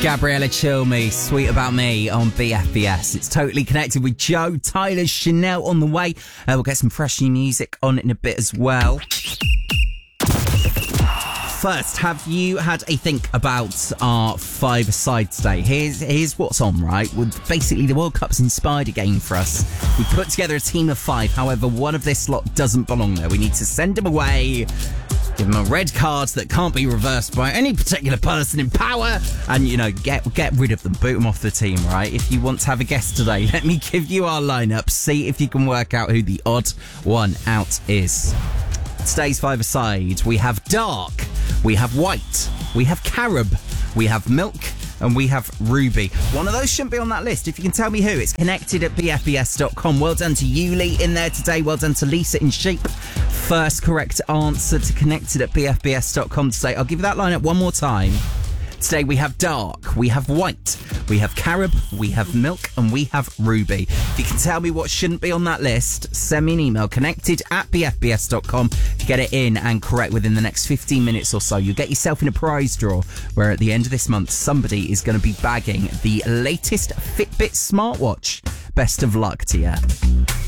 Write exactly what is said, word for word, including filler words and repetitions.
Gabriella Chilme, Sweet About Me on B F B S. It's Totally Connected with Joe, Tyler, Chanel on the way. Uh, we'll get some fresh new music on in a bit as well. First, have you had a think about our five-a-side today? Here's here's what's on, right? Well, basically, the World Cup's inspired a game for us. We've put together a team of five. However, one of this lot doesn't belong there. We need to send them away, give them a red card that can't be reversed by any particular person in power, and, you know, get get rid of them, boot them off the team, right? If you want to have a guest today, let me give you our lineup. See if you can work out who the odd one out is. Today's five-a-side, we have Dark, we have White, we have Carob, we have Milk, and we have Ruby. One of those shouldn't be on that list. If you can tell me who, it's connected at b f b s dot com. Well done to Yuli in there today. Well done to Lisa in Sheep. First correct answer to connected at b f b s dot com today. I'll give you that lineup one more time. Today we have Dark, we have White, we have Carob, we have Milk, and we have Ruby. If you can tell me what shouldn't be on that list, send me an email, connected at b f b s dot com, to get it in and correct within the next fifteen minutes or so. You'll get yourself in a prize draw where at the end of this month, somebody is going to be bagging the latest Fitbit smartwatch. Best of luck to you.